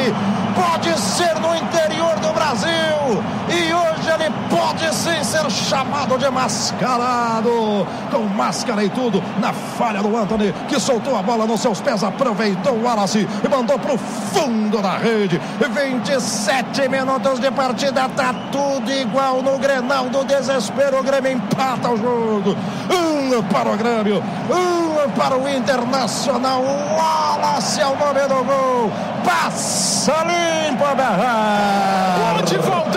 pode ser no interior do Brasil, e hoje ele pode sim ser chamado de mascarado, com máscara e tudo, na falha do Antony, que soltou a bola nos seus pés, aproveitou o Wallace e mandou pro fundo da rede. 27 minutos de partida, tá tudo igual no Grenal do desespero. O Grêmio empata o jogo, 1 para o Grêmio, 1 para o Internacional. Wallace é o nome do gol, passa limpo a barra. Gol de volta.